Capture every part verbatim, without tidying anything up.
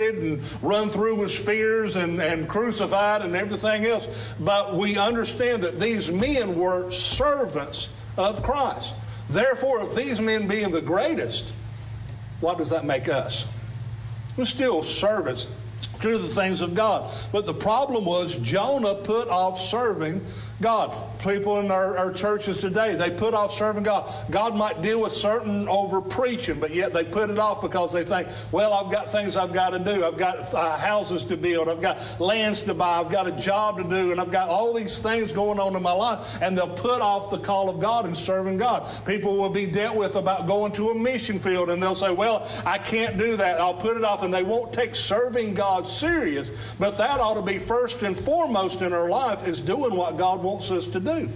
beheaded and run through with spears and, and crucified and everything else. But we understand that these men were servants of Christ. Therefore, if these men being the greatest, what does that make us? We're still servants to the things of God. But the problem was Jonah put off serving God. People in our, our churches today, they put off serving God. God might deal with certain over preaching, but yet they put it off because they think, well, I've got things I've got to do. I've got uh, houses to build. I've got lands to buy. I've got a job to do. And I've got all these things going on in my life. And they'll put off the call of God and serving God. People will be dealt with about going to a mission field, and they'll say, well, I can't do that. I'll put it off. And they won't take serving God serious. But that ought to be first and foremost in our life, is doing what God wants us to do.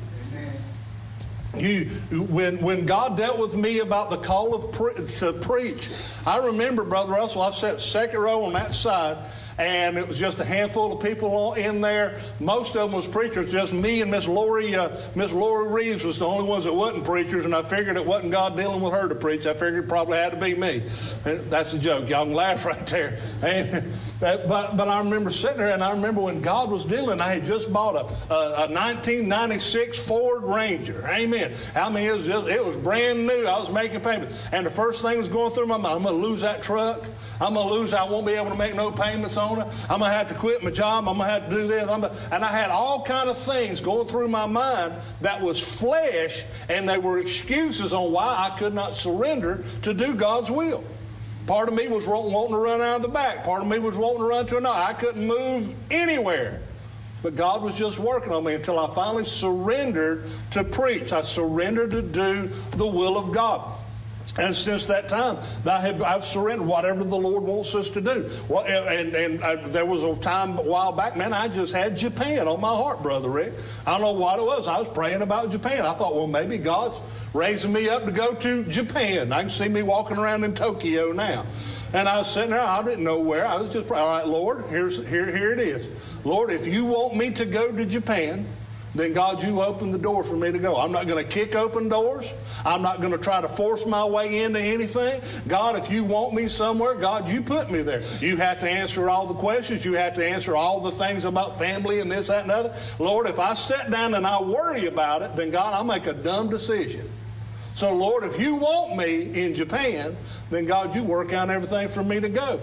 You, when when God dealt with me about the call of pre- to preach, I remember, Brother Russell, I sat second row on that side, and it was just a handful of people in there. Most of them was preachers. Just me and Miss Lori, uh, Miss Lori Reeves was the only ones that wasn't preachers, and I figured it wasn't God dealing with her to preach. I figured it probably had to be me. And that's a joke. Y'all can laugh right there. And, but but I remember sitting there, and I remember when God was dealing, I had just bought a, a, a nineteen ninety-six Ford Ranger. Amen. I mean, it was just, it was brand new. I was making payments. And the first thing was going through my mind, I'm going to lose that truck. I'm going to lose it. I won't be able to make no payments on it. I'm going to have to quit my job. I'm going to have to do this. I'm gonna, and I had all kind of things going through my mind that was flesh, and they were excuses on why I could not surrender to do God's will. Part of me was wanting to run out of the back. Part of me was wanting to run to a knot. I couldn't move anywhere. But God was just working on me until I finally surrendered to preach. I surrendered to do the will of God. And since that time, I have, I've surrendered whatever the Lord wants us to do. Well, and and I, there was a time a while back, man, I just had Japan on my heart, Brother Rick. I don't know what it was. I was praying about Japan. I thought, well, maybe God's raising me up to go to Japan. I can see me walking around in Tokyo now. And I was sitting there. I didn't know where. I was just praying. All right, Lord, here's here here it is. Lord, if you want me to go to Japan, then God, you open the door for me to go. I'm not going to kick open doors. I'm not going to try to force my way into anything. God, if you want me somewhere, God, you put me there. You have to answer all the questions. You have to answer all the things about family and this, that, and other. Lord, if I sit down and I worry about it, then God, I'll make a dumb decision. So, Lord, if you want me in Japan, then God, you work out everything for me to go.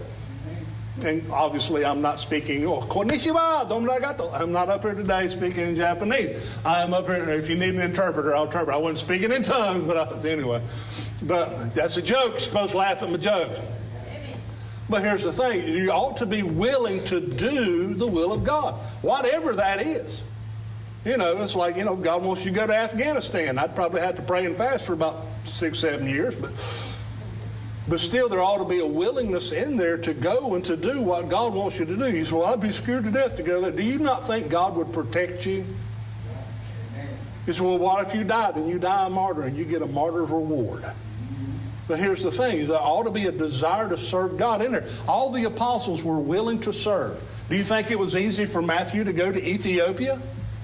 And obviously, I'm not speaking, oh, konnichiwa, domragato. I'm not up here today speaking in Japanese. I am up here, if you need an interpreter, I'll interpret. I wasn't speaking in tongues, but I, anyway. But that's a joke. You're supposed to laugh at my joke. But here's the thing. You ought to be willing to do the will of God, whatever that is. You know, it's like, you know, God wants you to go to Afghanistan. I'd probably have to pray and fast for about six, seven years, but... But still, there ought to be a willingness in there to go and to do what God wants you to do. You say, well, I'd be scared to death to go there. Do you not think God would protect you? You say, well, what if you die? Then you die a martyr and you get a martyr's reward. But here's the thing. There ought to be a desire to serve God in there. All the apostles were willing to serve. Do you think it was easy for Matthew to go to Ethiopia?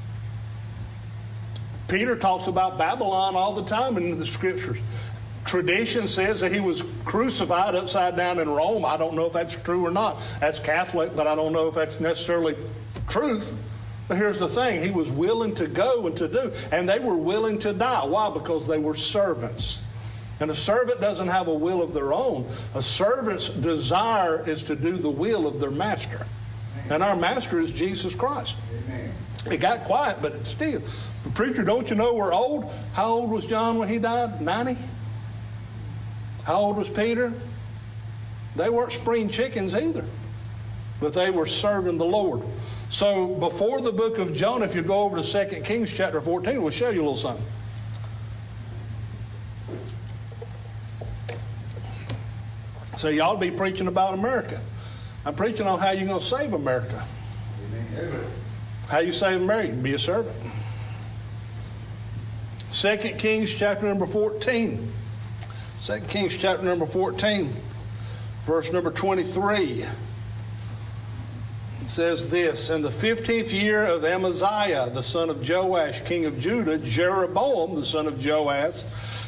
Peter talks about Babylon all the time in the scriptures. Tradition says that he was crucified upside down in Rome. I don't know if that's true or not. That's Catholic, but I don't know if that's necessarily truth. But here's the thing. He was willing to go and to do. And they were willing to die. Why? Because they were servants. And a servant doesn't have a will of their own. A servant's desire is to do the will of their master. And our master is Jesus Christ. Amen. It got quiet, but it's still. But preacher, don't you know we're old? How old was John when he died? ninety? How old was Peter? They weren't spring chickens either, but they were serving the Lord. So before the book of Jonah, if you go over to Second Kings chapter fourteen, we'll show you a little something. So y'all be preaching about America. I'm preaching on how you're going to save America. Amen. How you save America? Be a servant. Second Kings chapter number fourteen. Second Kings chapter number fourteen, verse number twenty-three. It says this, in the fifteenth year of Amaziah, the son of Joash, king of Judah, Jeroboam, the son of Joash,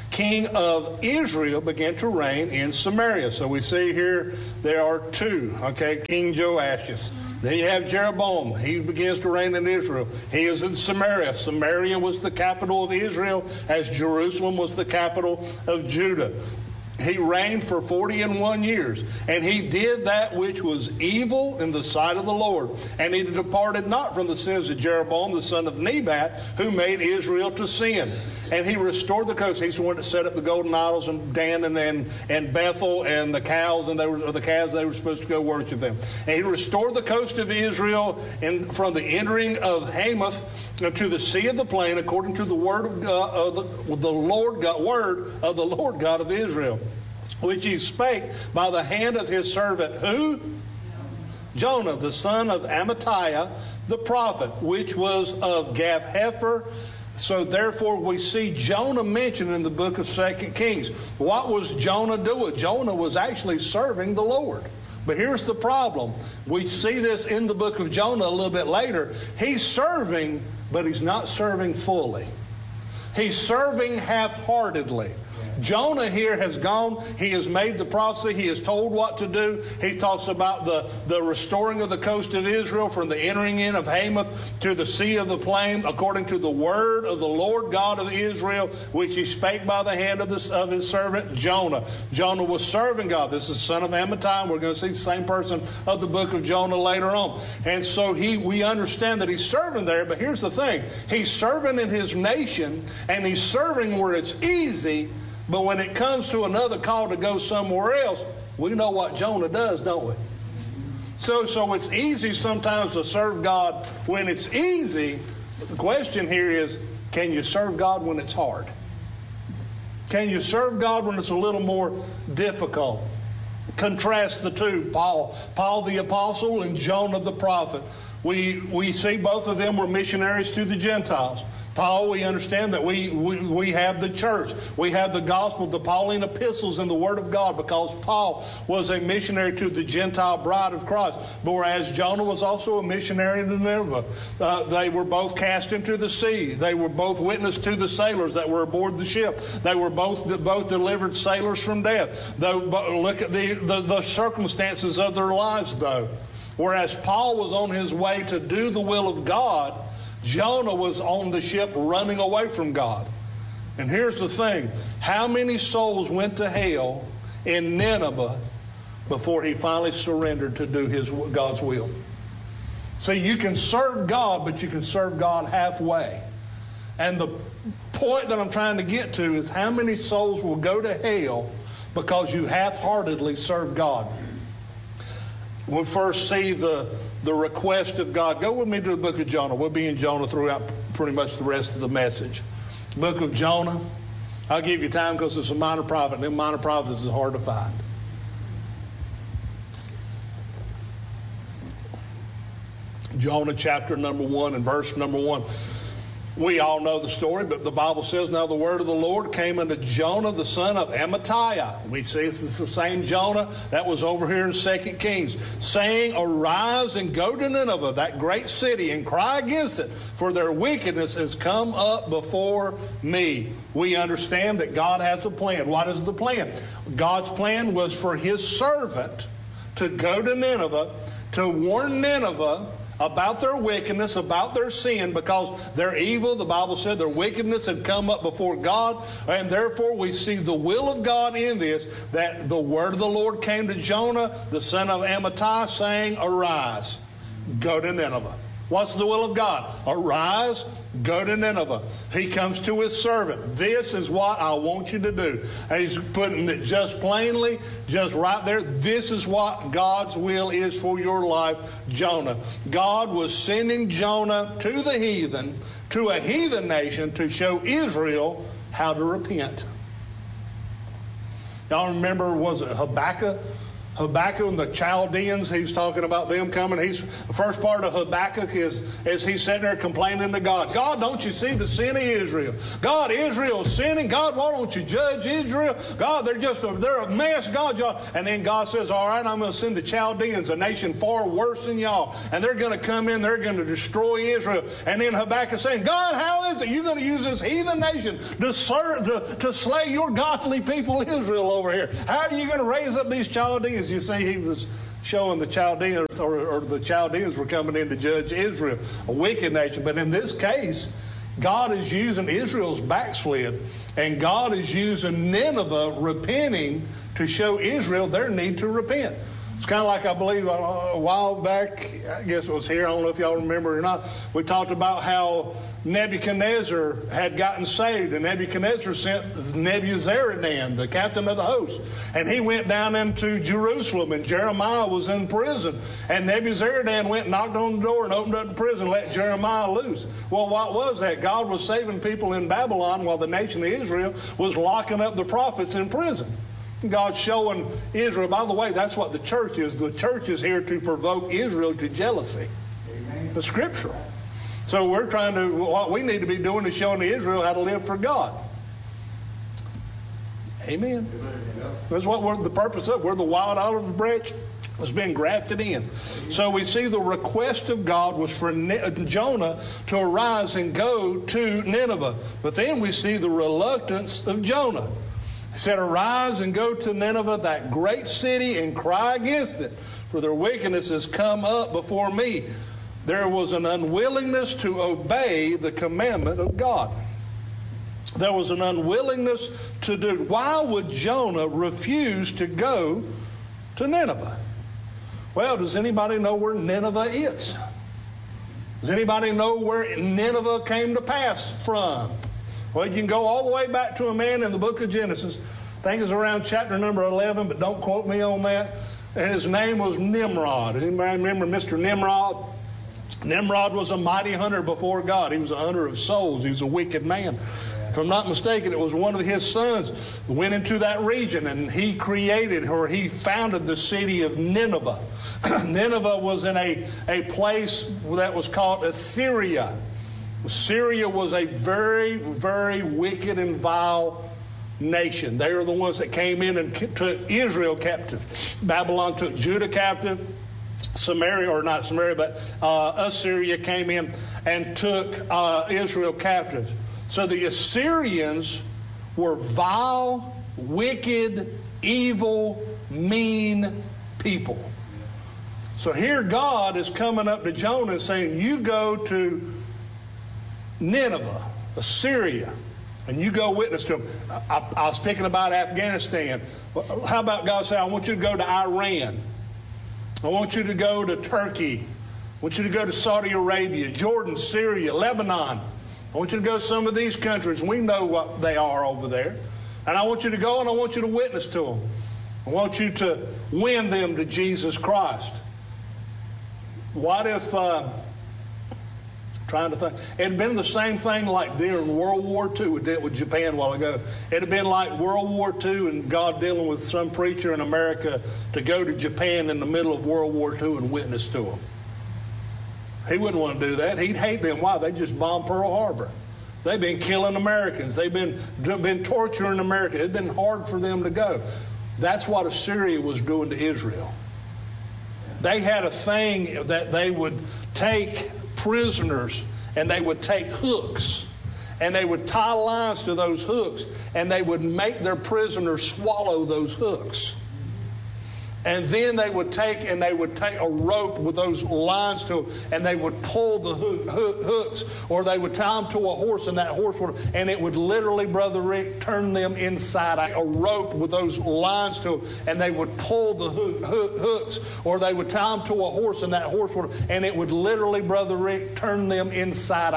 king of Israel, began to reign in Samaria. So we see here there are two, okay, King Joash's. Then you have Jeroboam. He begins to reign in Israel. He is in Samaria. Samaria was the capital of Israel, as Jerusalem was the capital of Judah. He reigned for forty and one years, and he did that which was evil in the sight of the Lord. And he departed not from the sins of Jeroboam, the son of Nebat, who made Israel to sin. And he restored the coast. He's the one that set up the golden idols in Dan and, and, and Bethel, and the cows, and they were or the calves they were supposed to go worship them. And he restored the coast of Israel in, from the entering of Hamath to the sea of the plain, according to the word of, God, of the, the Lord God, word of the Lord God of Israel, which he spake by the hand of his servant who? Jonah, the son of Amittai, the prophet, which was of Gath-hepher. So therefore we see Jonah mentioned in the book of Second Kings. What was Jonah doing? Jonah was actually serving the Lord. But here's the problem. We see this in the book of Jonah a little bit later. He's serving, but he's not serving fully. He's serving half-heartedly. Jonah here has gone. He has made the prophecy. He is told what to do. He talks about the, the restoring of the coast of Israel from the entering in of Hamath to the sea of the plain, according to the word of the Lord God of Israel, which he spake by the hand of, the, of his servant Jonah. Jonah was serving God. This is son of Amittai, and we're going to see the same person of the book of Jonah later on. And so he, we understand that he's serving there, but here's the thing. He's serving in his nation, and he's serving where it's easy. But when it comes to another call to go somewhere else, we know what Jonah does, don't we? So, so it's easy sometimes to serve God when it's easy. But the question here is, can you serve God when it's hard? Can you serve God when it's a little more difficult? Contrast the two, Paul, Paul the apostle and Jonah the prophet. We, we see both of them were missionaries to the Gentiles. Paul, we understand that we, we, we have the church. We have the gospel, the Pauline epistles, and the word of God, because Paul was a missionary to the Gentile bride of Christ. But whereas Jonah was also a missionary to Nineveh, uh, they were both cast into the sea. They were both witness to the sailors that were aboard the ship. They were both both delivered sailors from death. Though, look at the, the, the circumstances of their lives, though. Whereas Paul was on his way to do the will of God, Jonah was on the ship running away from God. And here's the thing. How many souls went to hell in Nineveh before he finally surrendered to do his God's will? See, you can serve God, but you can serve God halfway. And the point that I'm trying to get to is how many souls will go to hell because you half-heartedly serve God? We'll first see the, the request of God. Go with me to the book of Jonah. We'll be in Jonah throughout pretty much the rest of the message. Book of Jonah. I'll give you time because it's a minor prophet, and them minor prophets is hard to find. Jonah chapter number one and verse number one. We all know the story, but the Bible says, now the word of the Lord came unto Jonah, the son of Amittai. We see it's the same Jonah that was over here in Second Kings, saying, arise and go to Nineveh, that great city, and cry against it, for their wickedness has come up before me. We understand that God has a plan. What is the plan? God's plan was for his servant to go to Nineveh, to warn Nineveh about their wickedness, about their sin, because they're evil. The Bible said their wickedness had come up before God, and therefore we see the will of God in this, that the word of the Lord came to Jonah, the son of Amittai, saying, arise, go to Nineveh. What's the will of God? Arise, go to Nineveh. He comes to his servant. This is what I want you to do. And he's putting it just plainly, just right there. This is what God's will is for your life, Jonah. God was sending Jonah to the heathen, to a heathen nation, to show Israel how to repent. Y'all remember, was it Habakkuk? Habakkuk and the Chaldeans, he's talking about them coming. He's the first part of Habakkuk is, is he's sitting there complaining to God. God, don't you see the sin of Israel? God, Israel's sinning. God, why don't you judge Israel? God, they're just a, they're a mess. God, y'all. And then God says, all right, I'm going to send the Chaldeans, a nation far worse than y'all. And they're going to come in, they're going to destroy Israel. And then Habakkuk is saying, God, how is it you're going to use this heathen nation to serve, to, to slay your godly people Israel over here? How are you going to raise up these Chaldeans? You see, he was showing the Chaldeans, or, or the Chaldeans were coming in to judge Israel, a wicked nation. But in this case, God is using Israel's backslid, and God is using Nineveh repenting to show Israel their need to repent. It's kind of like, I believe, a while back, I guess it was here, I don't know if y'all remember or not, we talked about how Nebuchadnezzar had gotten saved, and Nebuchadnezzar sent Nebuzaradan, the captain of the host, and he went down into Jerusalem, and Jeremiah was in prison, and Nebuzaradan went and knocked on the door and opened up the prison and let Jeremiah loose. Well, what was that? God was saving people in Babylon while the nation of Israel was locking up the prophets in prison. God's showing Israel. By the way, that's what the church is. The church is here to provoke Israel to jealousy. Amen. The scripture. So we're trying to, what we need to be doing is showing Israel how to live for God. Amen. Amen. That's what we're the purpose of. We're the wild olive branch that's been grafted in. So we see the request of God was for Jonah to arise and go to Nineveh. But then we see the reluctance of Jonah. He said, arise and go to Nineveh, that great city, and cry against it, for their wickedness has come up before me. There was an unwillingness to obey the commandment of God. There was an unwillingness to do. Why would Jonah refuse to go to Nineveh? Well, does anybody know where Nineveh is? Does anybody know where Nineveh came to pass from? Well, you can go all the way back to a man in the book of Genesis. I think it's around chapter number eleven, but don't quote me on that. And his name was Nimrod. Anybody remember Mister Nimrod? Nimrod was a mighty hunter before God. He was a hunter of souls. He was a wicked man. If I'm not mistaken, it was one of his sons who went into that region, and he created, or he founded the city of Nineveh. Nineveh was in a, a place that was called Assyria. Syria was a very, very wicked and vile nation. They are the ones that came in and took Israel captive. Babylon took Judah captive. Samaria, or not Samaria, but uh, Assyria came in and took uh, Israel captive. So the Assyrians were vile, wicked, evil, mean people. So here God is coming up to Jonah and saying, you go to Nineveh, Assyria, and you go witness to them. I, I was thinking about Afghanistan. How about God say, I want you to go to Iran. I want you to go to Turkey. I want you to go to Saudi Arabia, Jordan, Syria, Lebanon. I want you to go to some of these countries. We know what they are over there. And I want you to go and I want you to witness to them. I want you to win them to Jesus Christ. What if... Uh, Trying to think. It had been the same thing like during World War Two. We did with Japan a while ago. It had been like World War Two and God dealing with some preacher in America to go to Japan in the middle of World War Two and witness to them. He wouldn't want to do that. He'd hate them. Why? They just bombed Pearl Harbor. They've been killing Americans. They've been, been torturing America. It's been hard for them to go. That's what Assyria was doing to Israel. They had a thing that they would take prisoners, and they would take hooks, and they would tie lines to those hooks, and they would make their prisoners swallow those hooks. And then they would take and they would take a rope with those lines to them, and they would pull the hook, hook, hooks, or they would tie them to a horse, and that horse would, and it would literally, Brother Rick, turn them inside out. A rope with those lines to them, and they would pull the hook, hook, hooks, or they would tie them to a horse, and that horse would, and it would literally, Brother Rick, turn them inside out.